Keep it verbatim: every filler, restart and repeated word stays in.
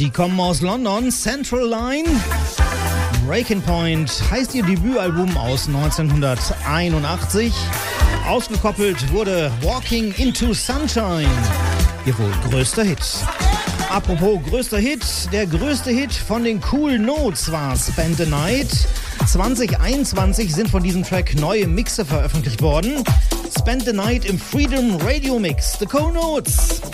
Die kommen aus London, Central Line. Breaking Point heißt ihr Debütalbum aus neunzehnhunderteinundachtzig. Ausgekoppelt wurde Walking into Sunshine, ihr wohl größter Hit. Apropos größter Hit, der größte Hit von den Cool Notes war Spend the Night. zwanzig einundzwanzig sind von diesem Track neue Mixe veröffentlicht worden. Spend the Night im Freedom Radio Mix, The Cool Notes.